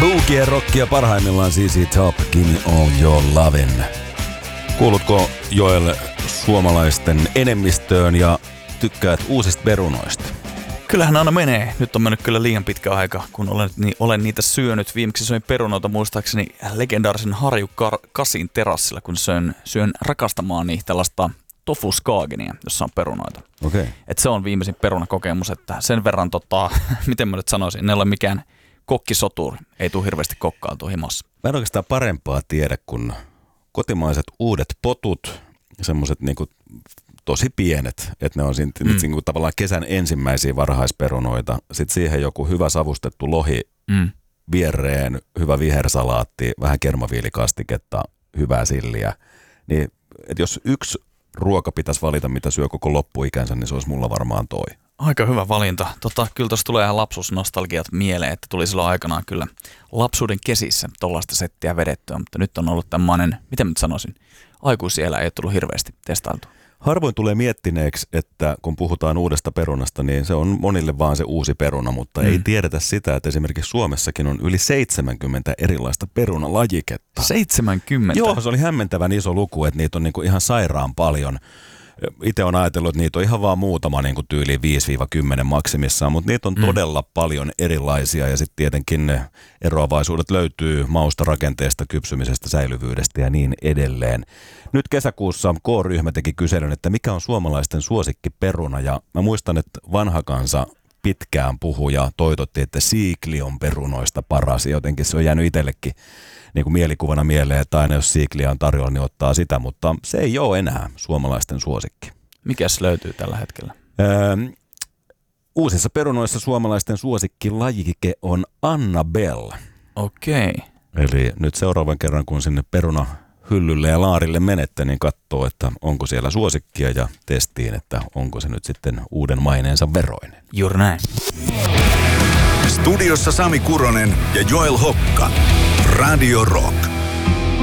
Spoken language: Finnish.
Boogie rockia parhaimmillaan ZZ Top, Give Me All Your Lovin'. Kuulutko, Joel, suomalaisten enemmistöön ja tykkäät uusista perunoista? Kyllähän aina menee. Nyt on mennyt kyllä liian pitkä aika, kun olen niitä syönyt. Viimeksi söin perunoita muistaakseni legendaarisen Harju Kasin terassilla, kun syön rakastamaani tällaista tofuskaagenia, jossa on perunoita. Okay. Et se on viimeisin perunakokemus, että sen verran, miten mä nyt sanoisin, ne ei ole mikään kokkisoturi. Ei tule hirveästi kokkailtua himossa. Mä en oikeastaan parempaa tiedä kuin kotimaiset uudet potut, semmoiset niinku tosi pienet, että ne on niinku tavallaan kesän ensimmäisiä varhaisperunoita. Sitten siihen joku hyvä savustettu lohi viereen, hyvä vihersalaatti, vähän kermaviilikastiketta, hyvää silliä. Niin, että jos yksi ruoka pitäisi valita, mitä syö koko loppuikänsä, niin se olisi mulla varmaan toi. Aika hyvä valinta. Kyllä tuossa tulee ihan lapsuusnostalgiat mieleen, että tuli silloin aikanaan kyllä lapsuuden kesissä tollaista settiä vedettyä, mutta nyt on ollut tämmöinen, miten mä sanoisin, aikuisiellä ei ole tullut hirveästi testailtua. Harvoin tulee miettineeksi, että kun puhutaan uudesta perunasta, niin se on monille vaan se uusi peruna, mutta ei tiedetä sitä, että esimerkiksi Suomessakin on yli 70 erilaista perunalajiketta. 70? Joo, se oli hämmentävän iso luku, että niitä on niinku ihan sairaan paljon. Itse on ajatellut, että niitä on ihan vaan muutama niin kuin tyyliin 5-10 maksimissaan, mutta niitä on todella paljon erilaisia ja sitten tietenkin ne eroavaisuudet löytyy mausta, rakenteesta, kypsymisestä, säilyvyydestä ja niin edelleen. Nyt kesäkuussa K-ryhmä teki kyselyn, että mikä on suomalaisten suosikkiperuna ja mä muistan, että vanha kansa pitkään puhui ja toitotti, että siikli on perunoista paras. Jotenkin se on jäänyt itsellekin niin kuin mielikuvana mieleen, että aina jos siikliä on tarjolla, niin ottaa sitä, mutta se ei ole enää suomalaisten suosikki. Mikäs löytyy tällä hetkellä? Uusissa perunoissa suomalaisten suosikkilajike on Annabelle. Okei. Eli nyt seuraavan kerran, kun sinne perunahyllylle ja laarille menette, niin katsoo, että onko siellä suosikkia ja testiin, että onko se nyt sitten uuden maineensa veroinen. Juuri näin. Studiossa Sami Kuronen ja Joel Hokka. Radio Rock.